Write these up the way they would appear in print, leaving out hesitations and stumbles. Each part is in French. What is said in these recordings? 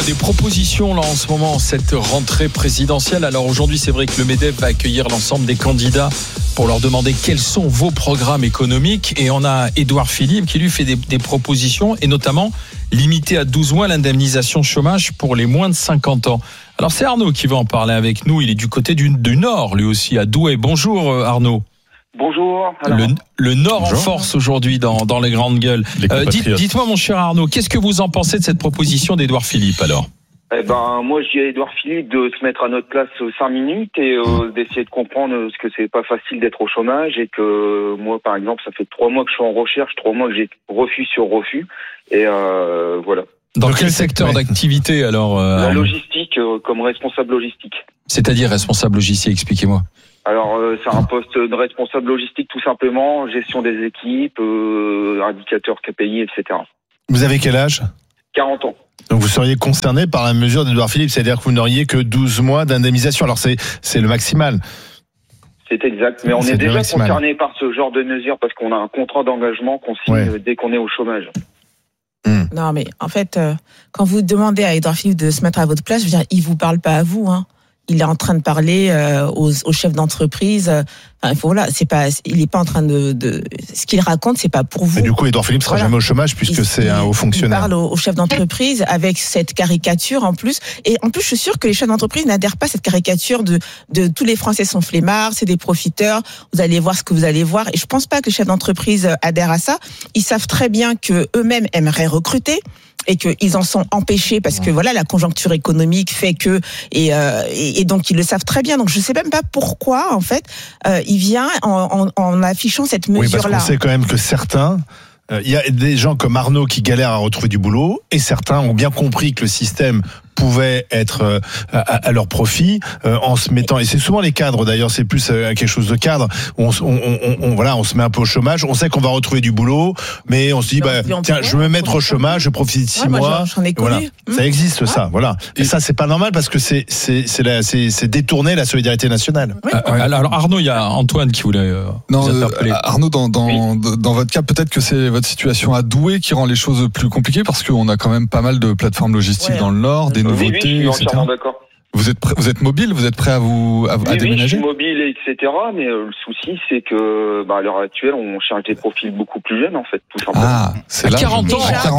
des propositions là en ce moment, cette rentrée présidentielle. Alors aujourd'hui, c'est vrai que le MEDEF va accueillir l'ensemble des candidats pour leur demander quels sont vos programmes économiques. Et on a Édouard Philippe qui lui fait des propositions, et notamment limiter à 12 mois l'indemnisation chômage pour les moins de 50 ans. Alors c'est Arnaud qui va en parler avec nous. Il est du côté du Nord, lui aussi, à Douai. Bonjour Arnaud. Bonjour. Le Nord Bonjour. en force aujourd'hui dans les grandes gueules. Dites-moi mon cher Arnaud, qu'est-ce que vous en pensez de cette proposition d'Édouard Philippe alors ? Moi je dis à Édouard Philippe de se mettre à notre place 5 minutes et d'essayer de comprendre ce que c'est pas facile d'être au chômage, et que moi par exemple ça fait 3 mois que je suis en recherche, 3 mois que j'ai refus sur refus, et voilà. Dans quel secteur d'activité alors La Arnaud ? logistique, comme responsable logistique. C'est-à-dire responsable logistique, expliquez-moi. Alors c'est un poste de responsable logistique tout simplement, gestion des équipes, indicateurs KPI, etc. Vous avez quel âge ? 40 ans. Donc vous seriez concerné par la mesure d'Édouard Philippe, c'est-à-dire que vous n'auriez que 12 mois d'indemnisation. Alors c'est le maximal. C'est exact, mais on C'est est le déjà maximal. concerné par ce genre de mesures parce qu'on a un contrat d'engagement qu'on signe dès qu'on est au chômage. Non, mais en fait, quand vous demandez à Édouard Philippe de se mettre à votre place, je veux dire, il vous parle pas à vous, hein. Il est en train de parler aux chefs d'entreprise. Enfin, voilà, il est pas en train de ce qu'il raconte, c'est pas pour vous. Et du coup, Édouard Philippe sera jamais au chômage puisque c'est un haut fonctionnaire. Il parle aux chefs d'entreprise avec cette caricature en plus. Et en plus, je suis sûre que les chefs d'entreprise n'adhèrent pas à cette caricature de tous les Français sont flemmards, c'est des profiteurs. Vous allez voir ce que vous allez voir. Et je pense pas que les chefs d'entreprise adhèrent à ça. Ils savent très bien que eux-mêmes aimeraient recruter, et qu'ils en sont empêchés parce que voilà, la conjoncture économique fait que, et donc ils le savent très bien. Donc je sais même pas pourquoi en fait il vient en affichant cette mesure-là. Oui, parce qu'on sait quand même que certains, il y a des gens comme Arnaud qui galèrent à retrouver du boulot, et certains ont bien compris que le système pouvait être à leur profit en se mettant, et c'est souvent les cadres d'ailleurs, c'est plus quelque chose de cadre, on se met un peu au chômage, on sait qu'on va retrouver du boulot, mais on se dit tiens, je vais me mettre au chômage, je profite de 6 mois. J'en ai connu. Voilà. Ça existe ça, voilà. Et ça c'est pas normal parce que c'est détourner la solidarité nationale. Oui. Alors Arnaud, il y a Antoine qui voulait vous interpeller. Arnaud, dans votre cas, peut-être que c'est votre situation à Douai qui rend les choses plus compliquées, parce qu'on a quand même pas mal de plateformes logistiques dans le Nord, des nouveautés, je suis etc. entièrement d'accord. Vous êtes mobile, vous êtes prêt à déménager ? Je suis mobile, etc. Mais le souci, c'est que à l'heure actuelle, on cherche des profils beaucoup plus jeunes, en fait, tout simplement. Ah, c'est là. 40 ans,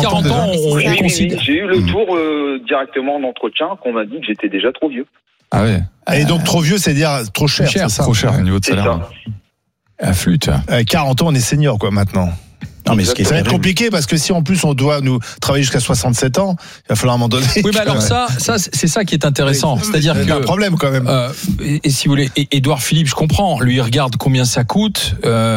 on Oui, considère. j'ai eu le tour directement d'entretien qu'on m'a dit que j'étais déjà trop vieux. Ah ouais. Et donc trop vieux, c'est dire trop cher, c'est ça. Trop cher au niveau de C'est salaire. ça. À flûte. 40 ans, on est senior quoi maintenant. Non, mais ce qui Ça va être compliqué parce que si en plus on doit nous travailler jusqu'à 67 ans, il va falloir à un moment donné. Oui, mais alors ça, c'est ça qui est intéressant. C'est-à-dire il y a un que problème quand même. et si vous voulez, Édouard Philippe, je comprends. Lui, il regarde combien ça coûte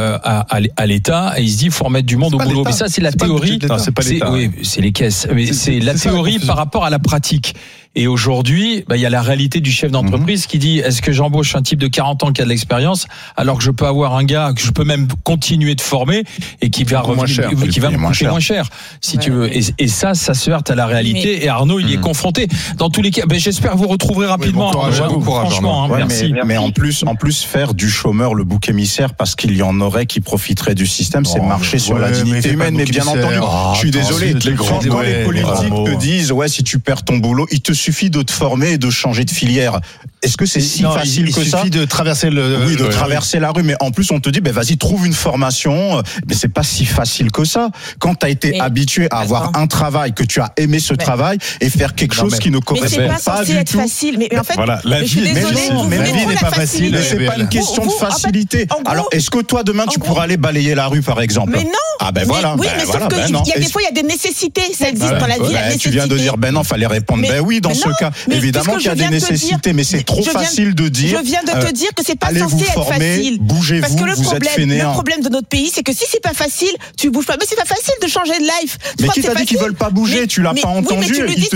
à l'État, et il se dit, il faut remettre du monde au boulot. Mais ça, c'est la théorie. Non, c'est pas l'État. Oui, c'est les caisses. Mais c'est la théorie par rapport à la pratique. Et aujourd'hui, il y a la réalité du chef d'entreprise qui dit, est-ce que j'embauche un type de 40 ans qui a de l'expérience, alors que je peux avoir un gars que je peux même continuer de former et qui va me coûter moins cher, si tu veux. Et ça se heurte à la réalité. Et Arnaud, il y est confronté. Dans tous les cas, j'espère vous retrouverez rapidement. Bon courage, franchement, merci. Mais en plus, faire du chômeur le bouc émissaire, parce qu'il y en aurait qui profiteraient du système, c'est marcher sur la dignité humaine. Mais bien entendu, je suis désolé. Quand les politiques te disent, si tu perds ton boulot, il te suffit de te former et de changer de filière. Est-ce que c'est facile que ça ? Il suffit de traverser traverser la rue, mais en plus on te dit vas-y, trouve une formation, mais c'est pas si facile que ça. Quand tu as été habitué à avoir un travail, que tu as aimé ce travail et faire quelque chose qui ne correspond pas du tout. Mais c'est pas censé être facile. Mais en fait, la vie n'est pas facile. Mais c'est pas une question de facilité. Alors est-ce que toi demain tu pourras aller balayer la rue par exemple ? Mais non. Ah ben voilà. Oui, mais sauf que il y a des fois il y a des nécessités, ça existe dans la vie, la nécessité. Tu viens de dire non, fallait répondre oui dans ce cas. Évidemment qu'il y a des nécessités, mais c'est trop facile de dire. Je viens de te dire que c'est pas censé être facile. Bougez-vous, parce que vous êtes fainéants. Le problème de notre pays, c'est que si c'est pas facile, tu bouges pas. Mais c'est pas facile de changer de life. Mais qui t'a dit qu'ils veulent pas bouger ? Tu l'as pas entendu.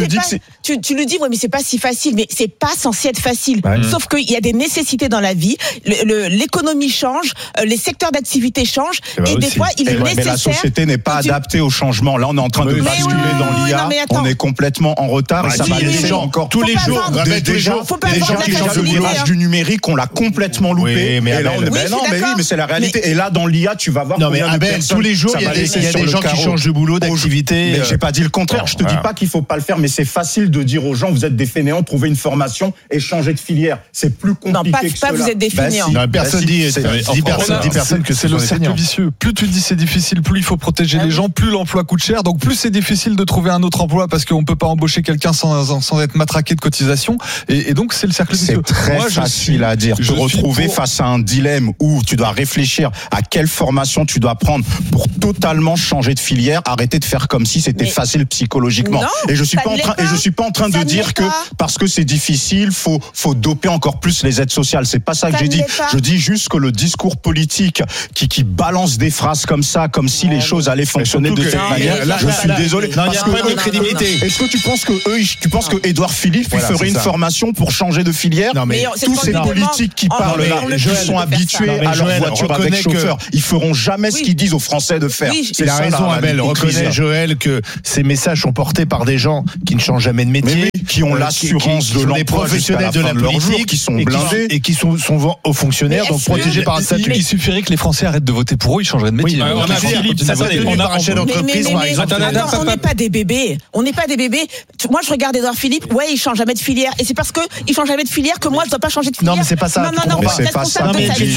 Tu le dis, mais c'est pas si facile. Mais c'est pas censé être facile. Sauf qu'il y a des nécessités dans la vie. L'économie change, les secteurs d'activité changent, et des fois il est nécessaire. Mais la société n'est pas adaptée au changement. Là, on est en train de basculer dans l'IA. On est complètement en retard et ça va les gens encore tous les jours. Déjà, le virage du numérique, on l'a complètement loupé. Mais là, mais c'est la réalité. Et là, dans l'IA, tu vas voir. Non, mais Abel, tous les jours, il y a des gens qui changent de boulot, d'activité. Mais j'ai pas dit le contraire. Je te dis pas qu'il faut pas le faire, mais c'est facile de dire aux gens, vous êtes des fainéants, trouvez une formation et changez de filière. C'est plus compliqué que cela. Non, pas vous êtes des fainéants. Personne dit que c'est le cercle vicieux. Plus tu dis c'est difficile, plus il faut protéger les gens, plus l'emploi coûte cher. Donc plus c'est difficile de trouver un autre emploi parce qu'on peut pas embaucher quelqu'un sans être matraqué de cotisations. Et donc c'est le cercle vicieux. C'est très facile à dire. Te retrouver face à un dilemme où tu dois réfléchir à quelle formation tu dois prendre pour totalement changer de filière. Arrêter de faire comme si c'était facile psychologiquement. Et je suis pas en train de dire que parce que c'est difficile, faut doper encore plus les aides sociales. C'est pas ça que j'ai dit. Je dis juste que le discours politique qui balance des phrases comme ça, comme si les choses allaient fonctionner de cette manière. Je suis désolé. Il y a un problème de crédibilité. Est-ce que tu penses que Édouard Philippe ferait une formation pour changer de filière? Non, mais tous ces politiques qui parlent là, qui sont habitués à leur voiture avec chauffeur, ils feront jamais ce qu'ils disent aux Français de faire. C'est la raison, Abel. Reconnaît Joël que ces messages sont portés par des gens qui ne changent jamais de métier, qui ont l'assurance de l'emploi, des professionnels de la politique, qui sont blindés et qui sont aux fonctionnaires, donc protégés par un statut. Il suffirait que les Français arrêtent de voter pour eux, ils changeraient de métier. On a racheté d'entreprise, par exemple. On n'est pas des bébés. Moi, je regarde Édouard Philippe. Ouais, il change jamais de filière. Et c'est parce que il change jamais de filière que moi, je dois pas changer de filière. Non, mais c'est pas ça. Non, c'est pas ça.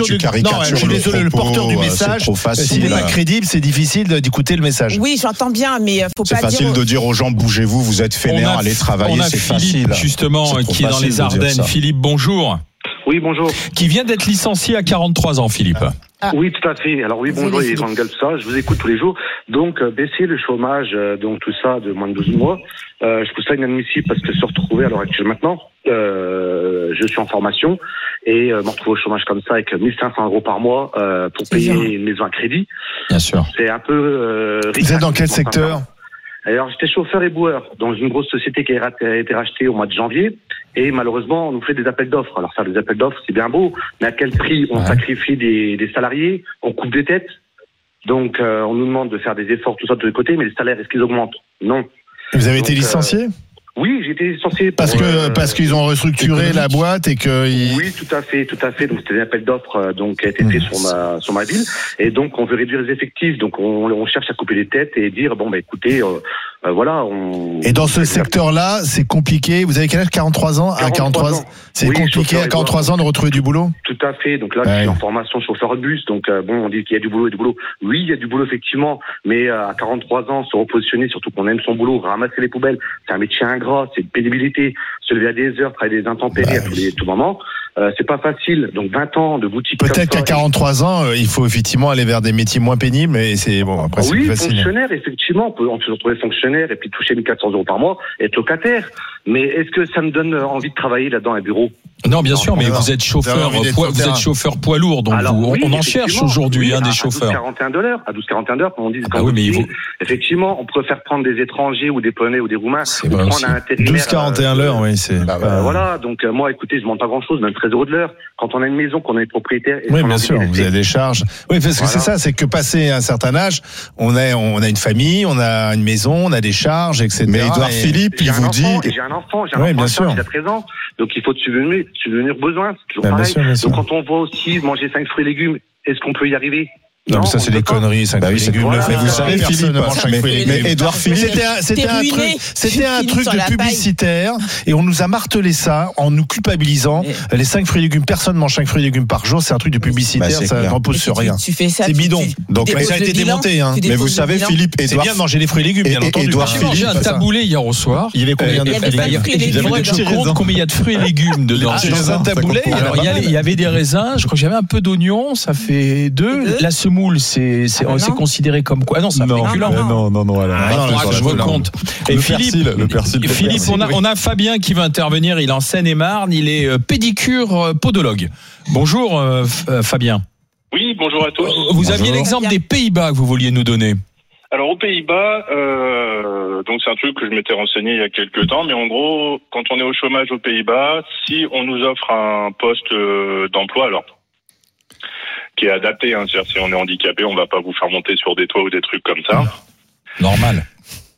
Je suis désolé, le porteur du message, s'il n'est pas crédible, c'est difficile d'écouter le message. Oui, j'entends bien, mais faut pas dire. C'est facile de dire aux gens, bougez-vous, vous êtes fainéants, allez travailler, c'est facile. Justement, qui est dans les Ardennes. Philippe, bonjour. Oui, bonjour. Qui vient d'être licencié à 43 ans, Philippe. Oui, tout à fait. Alors oui, bonjour, les grandes gueules, tout ça. Je vous écoute tous les jours. Donc, baisser le chômage, donc tout ça, de moins de 12 mois. Je trouve ça inadmissible parce que se retrouver à l'heure actuelle maintenant, je suis en formation et me retrouver au chômage comme ça avec 1500 € par mois pour payer une maison à crédit. Bien sûr. C'est un peu... Vous êtes dans quel secteur ? Alors, j'étais chauffeur éboueur dans une grosse société qui a été rachetée au mois de janvier. Et malheureusement, on nous fait des appels d'offres. Alors, faire des appels d'offres, c'est bien beau. Mais à quel prix on sacrifie des salariés, on coupe des têtes. Donc, on nous demande de faire des efforts, tout ça de tous les côtés. Mais les salaires, est-ce qu'ils augmentent ? Non. Vous avez été licencié ? Oui, j'ai été licencié. Parce qu'ils ont restructuré la boîte et que. Oui, tout à fait. Donc c'était un appel d'offres qui a été fait sur ma ville et donc on veut réduire les effectifs. Donc on cherche à couper les têtes et dire écoutez voilà. Et dans ce secteur-là, c'est compliqué. Vous avez quel âge ? 43 ans. À 43 ans. C'est compliqué à 43 ans de retrouver du boulot. Tout à fait. Donc là, je suis en formation chauffeur de bus. Donc on dit qu'il y a du boulot et du boulot. Oui, il y a du boulot effectivement, mais à 43 ans, se repositionner, surtout qu'on aime son boulot, ramasser les poubelles, c'est un métier ingrat, c'est une pénibilité, se lever à des heures, travailler des intempéries à tout moment. C'est pas facile. Donc 20 ans de boutique. Peut-être qu'à 43 ans, il faut effectivement aller vers des métiers moins pénibles, mais c'est bon. Après, c'est plus facile. Oui, fonctionnaire, effectivement, on peut se retrouver fonctionnaire et puis toucher 1400 € par mois et être locataire. Mais est-ce que ça me donne envie de travailler là-dedans, un bureau ? Non, bien sûr, mais vous êtes chauffeur, poids lourd, donc on en cherche aujourd'hui des chauffeurs. À 12,41 $, comme on dit. Effectivement, on préfère prendre des étrangers ou des Polonais ou des Roumains. C'est vrai aussi. 12,41 l'heure, oui, c'est. Voilà, donc moi, écoutez, je monte pas grand-chose, même 13 € de l'heure. Quand on a une maison, qu'on est propriétaire. Oui, bien sûr, vous avez des charges. Oui, parce que c'est ça, c'est que passé un certain âge, on a une famille, on a une maison, on a des charges, etc. Mais Édouard Philippe, il vous dit. J'ai un enfant, à 13 ans. Donc il faut subvenir besoin, c'est toujours pareil. Bien sûr. Donc quand on voit aussi manger 5 fruits et légumes, est-ce qu'on peut y arriver ? Non, mais ça c'est des conneries, 5 fruits et légumes. Mais vous savez, Philippe, mais Édouard Philippe, c'était un truc de publicitaire et on nous a martelé ça en nous culpabilisant. Les 5 fruits et légumes, personne mange 5 fruits et légumes par jour, c'est un truc de publicitaire, ça ne repose sur rien. C'est bidon. Donc ça a été démonté. Mais vous savez, Philippe, c'est bien de manger les fruits et légumes, bien entendu. J'ai mangé un taboulé hier au soir. Il y avait combien de fruits et légumes ? Je compte combien il y a de fruits et légumes dedans. Dans un taboulé, il y avait des raisins, je crois que j'avais un peu d'oignon, ça fait 2. La semoule, c'est considéré comme quoi ? Ah non, ça fait féculent. Non. Je me compte. Et le persil. Philippe, on a Fabien qui va intervenir. Il est en Seine-et-Marne. Il est pédicure podologue. Bonjour Fabien. Oui, bonjour à tous. Vous aviez l'exemple des Pays-Bas que vous vouliez nous donner. Alors aux Pays-Bas, donc c'est un truc que je m'étais renseigné il y a quelques temps, mais en gros, quand on est au chômage aux Pays-Bas, si on nous offre un poste d'emploi, alors qui est adapté, c'est-à-dire si on est handicapé, on va pas vous faire monter sur des toits ou des trucs comme ça. Normal.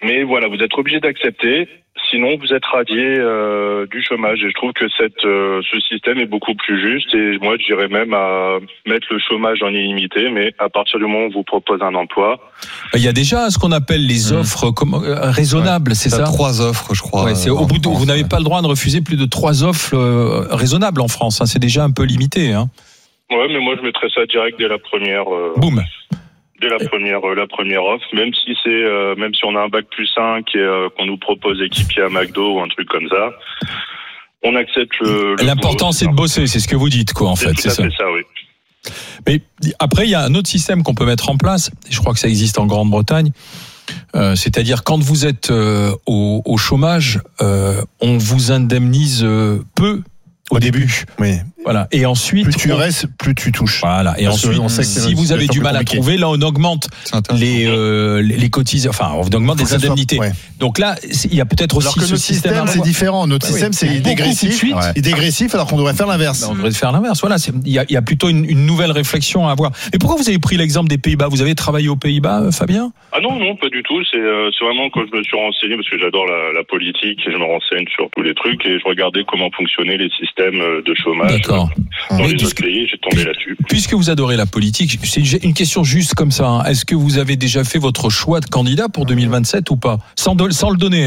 Mais voilà, vous êtes obligé d'accepter. Sinon, vous êtes radié du chômage. Et je trouve que ce système est beaucoup plus juste. Et moi, je dirais même à mettre le chômage en illimité. Mais à partir du moment où on vous propose un emploi, il y a déjà ce qu'on appelle les offres raisonnables, c'est ça ? 3 offres, je crois. Ouais, c'est au bout de, vous n'avez pas le droit de refuser plus de 3 offres raisonnables en France. Hein. C'est déjà un peu limité. Hein. Ouais, mais moi, je mettrais ça direct dès la première. Boum. Dès la première offre, même si on a un bac plus 5 et qu'on nous propose équipier à McDo ou un truc comme ça, on accepte l'important, c'est de bosser, c'est ce que vous dites, quoi, en fait. C'est ça, oui. Mais après, il y a un autre système qu'on peut mettre en place. Je crois que ça existe en Grande-Bretagne. C'est-à-dire, quand vous êtes au chômage, on vous indemnise peu au début. Oui. Voilà. Et ensuite, plus tu restes, plus tu touches. Voilà. Et ensuite, on sait que si vous avez du mal à trouver, là, on augmente les cotisations. Enfin, on augmente les indemnités. Ouais. Donc là, il y a peut-être aussi ce système. C'est différent. Notre système, c'est dégressif. Et dégressif, alors qu'on devrait faire l'inverse. On devrait faire l'inverse. Voilà. Il y a plutôt une nouvelle réflexion à avoir. Mais pourquoi vous avez pris l'exemple des Pays-Bas ? Vous avez travaillé aux Pays-Bas, Fabien ? Ah non, pas du tout. C'est vraiment quand je me suis renseigné, parce que j'adore la politique et je me renseigne sur tous les trucs et je regardais comment fonctionnaient les systèmes de chômage. D'accord. Dans les autres pays, j'ai tombé là-dessus. Puisque vous adorez la politique, c'est une question juste comme ça. Hein. Est-ce que vous avez déjà fait votre choix de candidat pour 2027 ou pas ? Sans le donner, hein ?